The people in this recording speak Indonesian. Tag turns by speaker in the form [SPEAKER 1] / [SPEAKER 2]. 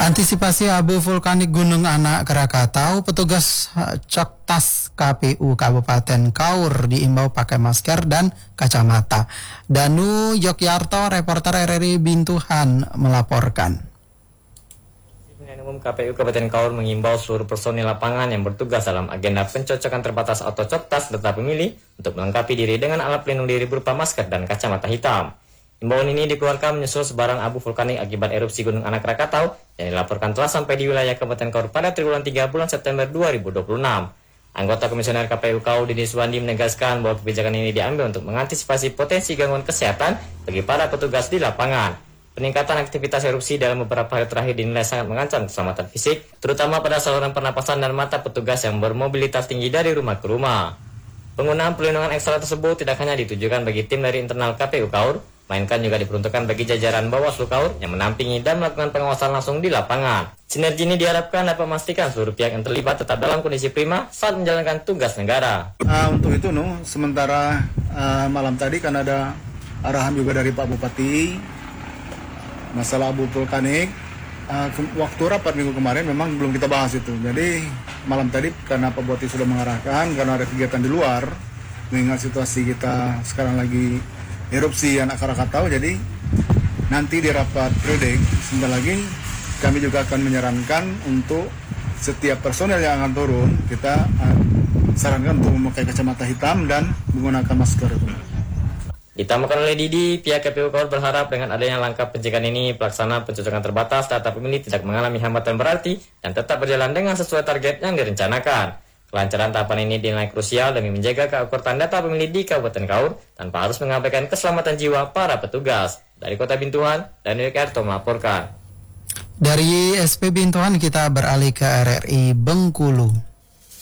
[SPEAKER 1] Antisipasi abu vulkanik Gunung Anak Krakatau, petugas Coktas KPU Kabupaten Kaur diimbau pakai masker dan kacamata. Danu Yogyarto, reporter RRI Bintuhan melaporkan.
[SPEAKER 2] Pemilihan Umum KPU Kabupaten Kaur mengimbau seluruh personil lapangan yang bertugas dalam agenda pencocokan terbatas atau Coktas data pemilih untuk melengkapi diri dengan alat pelindung diri berupa masker dan kacamata hitam. Himbauan ini dikeluarkan menyusul sebaran abu vulkanik akibat erupsi Gunung Anak Krakatau yang dilaporkan telah sampai di wilayah Kabupaten Kaur pada triwulan 3 bulan September 2026. Anggota Komisioner KPU Kaur Didi Suwandi menegaskan bahwa kebijakan ini diambil untuk mengantisipasi potensi gangguan kesehatan bagi para petugas di lapangan. Peningkatan aktivitas erupsi dalam beberapa hari terakhir dinilai sangat mengancam keselamatan fisik, terutama pada saluran pernapasan dan mata petugas yang bermobilitas tinggi dari rumah ke rumah. Penggunaan perlindungan ekstra tersebut tidak hanya ditujukan bagi tim dari internal KPU Kaur, melainkan juga diperuntukkan bagi jajaran Bawaslu Kaur yang menampingi dan melakukan pengawasan langsung di lapangan. Sinergi ini diharapkan dapat memastikan seluruh pihak yang terlibat tetap dalam kondisi prima saat menjalankan tugas negara.
[SPEAKER 3] Untuk itu, sementara malam tadi kan ada arahan juga dari Pak Bupati masalah abu vulkanik. Waktu rapat minggu kemarin memang belum kita bahas itu. Jadi malam tadi karena Pak Bupati sudah mengarahkan, karena ada kegiatan di luar, mengingat situasi kita sekarang lagi erupsi Anak Krakatau, jadi nanti di rapat predek sebentar lagi kami juga akan menyarankan untuk setiap personel yang akan turun, kita sarankan untuk memakai kacamata hitam dan menggunakan masker.
[SPEAKER 2] Ditambahkan oleh Didi, pihak KPU Kaur berharap dengan adanya langkah pencegahan ini, pelaksanaan pencocokan terbatas data pemilih tidak mengalami hambatan berarti dan tetap berjalan dengan sesuai target yang direncanakan. Kelancaran tahapan ini dinilai krusial demi menjaga keakuratan data pemilih di Kabupaten Kaur tanpa harus mengabaikan keselamatan jiwa para petugas. Dari Kota Bintuhan, Daniel Kerto melaporkan.
[SPEAKER 1] Dari SP Bintuhan kita beralih ke RRI Bengkulu.